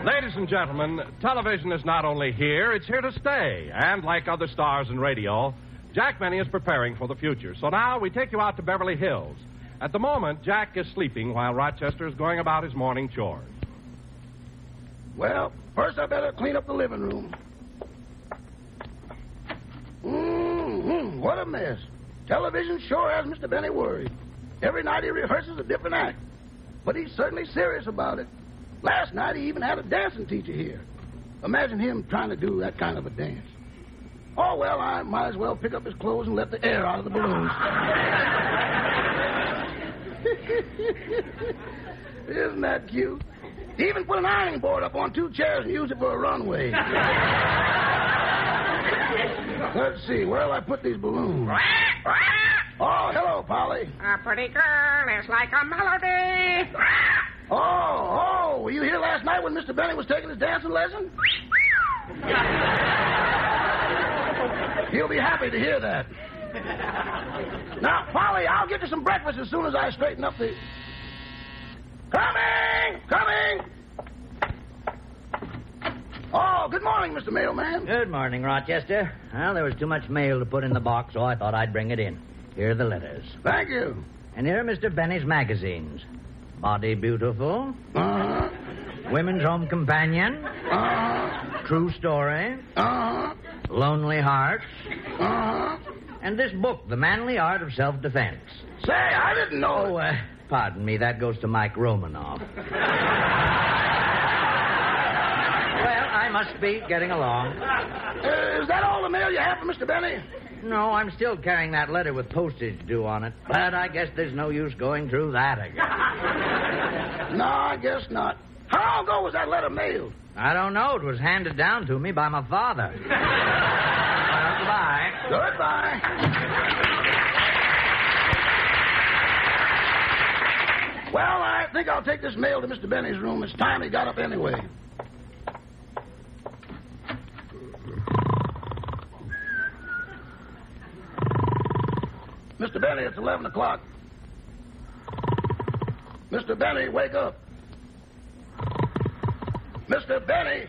Ladies and gentlemen, television is not only here, it's here to stay. And like other stars in radio, Jack Benny is preparing for the future. So now we take you out to Beverly Hills. At the moment, Jack is sleeping while Rochester is going about his morning chores. Well, first I better clean up the living room. What a mess. Television sure has Mr. Benny worried. Every night he rehearses a different act. But he's certainly serious about it. Last night he even had a dancing teacher here. Imagine him trying to do that kind of a dance. Oh, well, I might as well pick up his clothes and let the air out of the balloons. Isn't that cute? He even put an ironing board up on 2 chairs and used it for a runway. Let's see, where'll I put these balloons? Oh, hello, Polly. A pretty girl is like a melody. Oh, were you here last night when Mr. Benny was taking his dancing lesson? He'll be happy to hear that. Now, Polly, I'll get you some breakfast as soon as I straighten up the... Coming! Oh, good morning, Mr. Mailman. Good morning, Rochester. Well, there was too much mail to put in the box, so I thought I'd bring it in. Here are the letters. Thank you. And here are Mr. Benny's magazines. Body Beautiful. Uh-huh. Women's Home Companion. Uh-huh. True Story. Uh-huh. Lonely Hearts. Uh-huh. And this book, The Manly Art of Self-Defense. Say, I didn't know... Oh, pardon me, that goes to Mike Romanoff. Well, I must be getting along. Is that all the mail you have for Mr. Benny? No, I'm still carrying that letter with postage due on it. But I guess there's no use going through that again. No, I guess not. How long ago was that letter mailed? I don't know. It was handed down to me by my father. Goodbye. Goodbye. Well, I think I'll take this mail to Mr. Benny's room. It's time he got up anyway. Mr. Benny, it's 11 o'clock. Mr. Benny, wake up. Mr. Benny.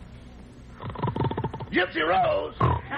Gypsy Rose.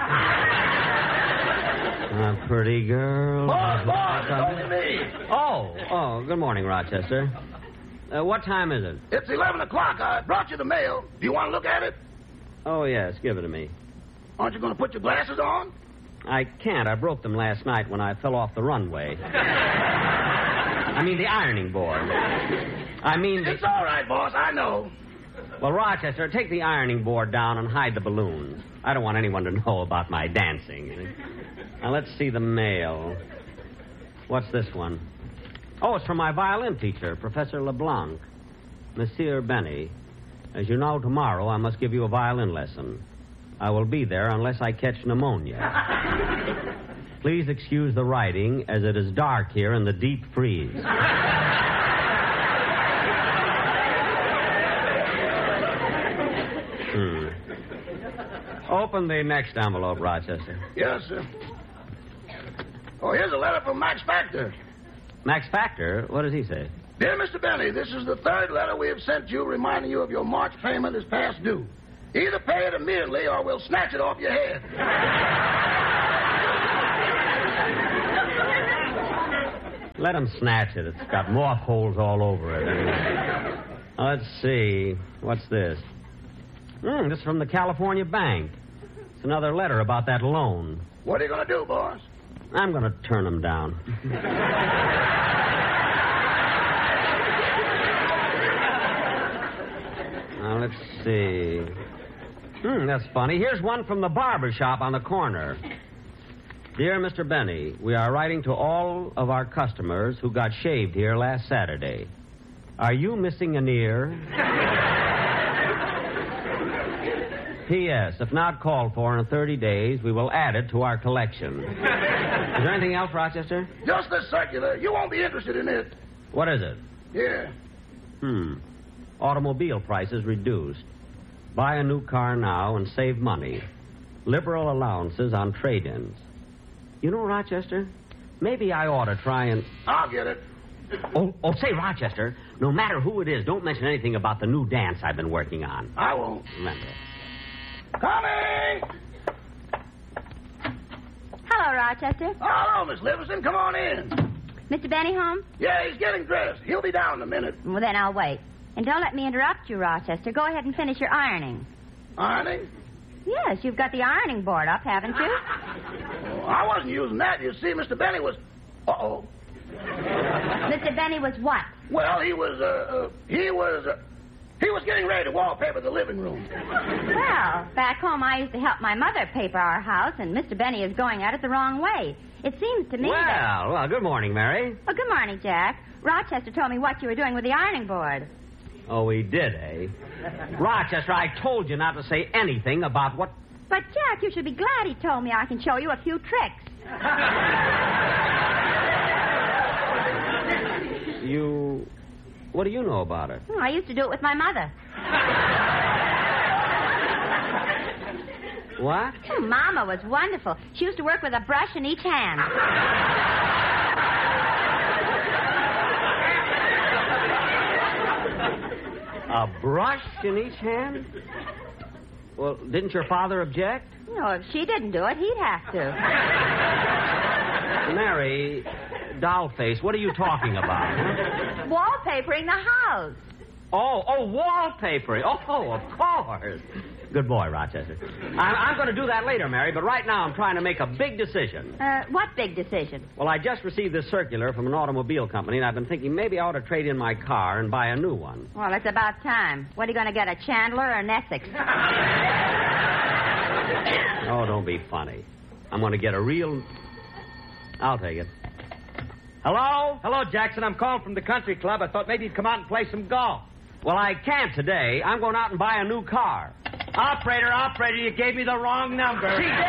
A pretty girl. Boss, it's only me. Oh, good morning, Rochester. What time is it? It's 11 o'clock. I brought you the mail. Do you want to look at it? Oh, yes, give it to me. Aren't you going to put your glasses on? I can't. I broke them last night when I fell off the runway. I mean the ironing board. It's all right, boss. I know. Well, Rochester, take the ironing board down and hide the balloons. I don't want anyone to know about my dancing. Now, let's see the mail. What's this one? Oh, it's from my violin teacher, Professor LeBlanc. Monsieur Benny, as you know, tomorrow I must give you a violin lesson. I will be there unless I catch pneumonia. Please excuse the writing, as it is dark here in the deep freeze. Open the next envelope, Rochester. Yes, sir. Oh, here's a letter from Max Factor. Max Factor? What does he say? Dear Mr. Benny, this is the 3rd letter we have sent you reminding you of your March payment is past due. Either pay it immediately or we'll snatch it off your head. Let him snatch it. It's got moth holes all over it. Let's see. What's this? This is from the California Bank. It's another letter about that loan. What are you going to do, boss? I'm going to turn him down. Now, let's see. That's funny. Here's one from the barber shop on the corner. Dear Mr. Benny, we are writing to all of our customers who got shaved here last Saturday. Are you missing an ear? P.S. If not called for in 30 days, we will add it to our collection. Is there anything else, Rochester? Just this circular. You won't be interested in it. What is it? Here. Automobile prices reduced. Buy a new car now and save money. Liberal allowances on trade-ins. You know, Rochester, maybe I ought to try and... I'll get it. Say, Rochester, no matter who it is, don't mention anything about the new dance I've been working on. I won't. Remember. Coming! Hello, Rochester. Hello, Miss Livingston. Come on in. Mr. Benny home? Yeah, he's getting dressed. He'll be down in a minute. Well, then I'll wait. And don't let me interrupt you, Rochester. Go ahead and finish your ironing. Ironing? Yes, you've got the ironing board up, haven't you? Oh, I wasn't using that. You see, Mr. Benny was... Uh-oh. Mr. Benny was what? Well, he was getting ready to wallpaper the living room. Well, back home I used to help my mother paper our house, and Mr. Benny is going at it the wrong way. It seems to me that... Well, good morning, Mary. Well, good morning, Jack. Rochester told me what you were doing with the ironing board. Oh, he did, eh? Rochester, I told you not to say anything about what... But, Jack, you should be glad he told me I can show you a few tricks. What do you know about it? I used to do it with my mother. What? Oh, Mama was wonderful. She used to work with a brush in each hand. A brush in each hand? Well, didn't your father object? No, if she didn't do it, he'd have to. Mary, dollface, what are you talking about? Wallpapering the house. Oh, wallpapering. Oh, of course. Good boy, Rochester. I'm going to do that later, Mary, but right now I'm trying to make a big decision. What big decision? Well, I just received this circular from an automobile company, and I've been thinking maybe I ought to trade in my car and buy a new one. Well, it's about time. What are you going to get, a Chandler or an Essex? Oh, don't be funny. I'm going to get a real... I'll take it. Hello? Hello, Jackson. I'm calling from the country club. I thought maybe you'd come out and play some golf. Well, I can't today. I'm going out and buy a new car. Operator, you gave me the wrong number. She did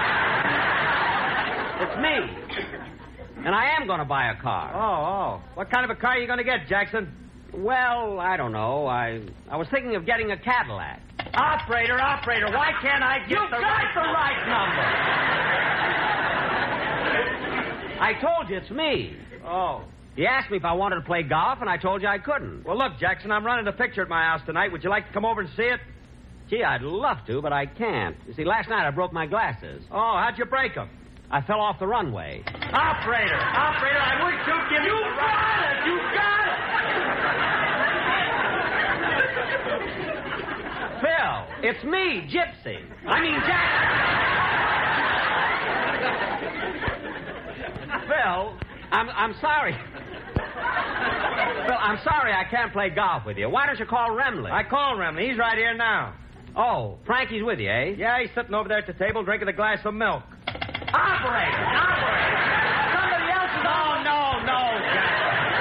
not. It's me. And I am going to buy a car. Oh. What kind of a car are you going to get, Jackson? Well, I don't know. I was thinking of getting a Cadillac. Operator, why can't I get the right number? I told you it's me. Oh. He asked me if I wanted to play golf, and I told you I couldn't. Well, look, Jackson, I'm running a picture at my house tonight. Would you like to come over and see it? Gee, I'd love to, but I can't. You see, last night I broke my glasses. Oh, how'd you break them? I fell off the runway. Operator, I wish you'd give me the right... You got it! Phil, it's me, Gypsy. I mean, Jack. Phil, I'm sorry. Phil, I'm sorry I can't play golf with you. Why don't you call Remley? I called Remley. He's right here now. Oh, Frankie's with you, eh? Yeah, he's sitting over there at the table drinking a glass of milk. Operator! Somebody else is on. No, Jack.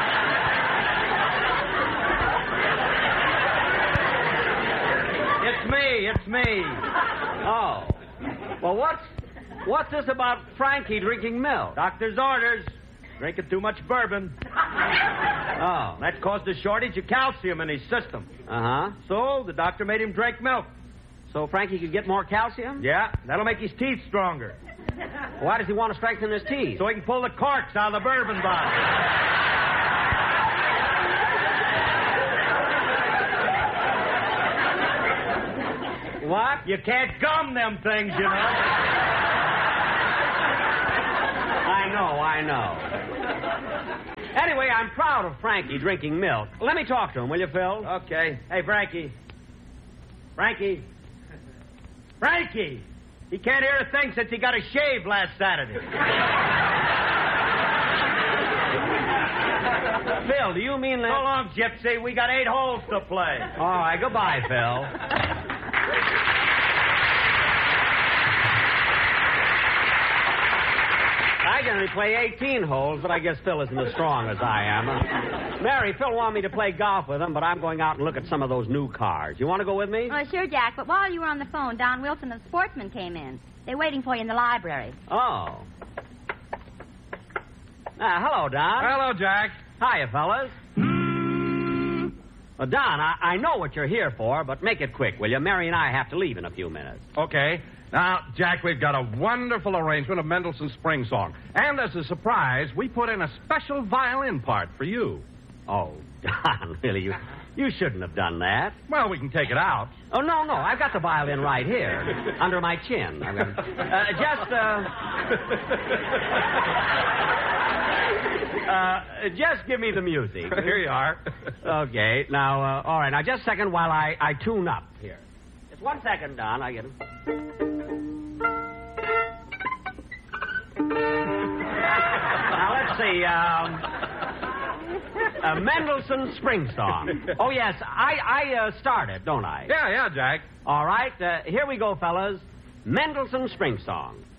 It's me. Oh. Well, what's this about Frankie drinking milk? Doctor's orders. Drinking too much bourbon. Oh. That caused a shortage of calcium in his system. Uh-huh. So the doctor made him drink milk. So Frankie could get more calcium? Yeah, that'll make his teeth stronger. Why does he want to strengthen his teeth? So he can pull the corks out of the bourbon bottle. What? You can't gum them things, you know. I know. Anyway, I'm proud of Frankie drinking milk. Let me talk to him, will you, Phil? Okay. Hey, Frankie. He can't hear a thing since he got a shave last Saturday. Phil, do you mean that... So long, Gypsy. We got 8 holes to play. All right, goodbye, Phil. I generally play 18 holes, but I guess Phil isn't as strong as I am. Mary, Phil wanted me to play golf with him, but I'm going out and look at some of those new cars. You want to go with me? Oh, sure, Jack. But while you were on the phone, Don Wilson of Sportsman came in. They're waiting for you in the library. Oh. Hello, Don. Hello, Jack. Hiya, fellas. Well, Don, I know what you're here for, but make it quick, will you? Mary and I have to leave in a few minutes. Okay. Now, Jack, we've got a wonderful arrangement of Mendelssohn's Spring Song. And as a surprise, we put in a special violin part for you. Oh, Don, really, you shouldn't have done that. Well, we can take it out. Oh, no, I've got the violin right here, under my chin. I've got, just give me the music. Here you are. Okay, now, all right, now just a second while I tune up here. Just 1 second, Don, I get it. Now, let's see, Mendelssohn's Spring Song. Oh, yes, I started, don't I? Yeah, Jack. All right, here we go, fellas. Mendelssohn's Spring Song.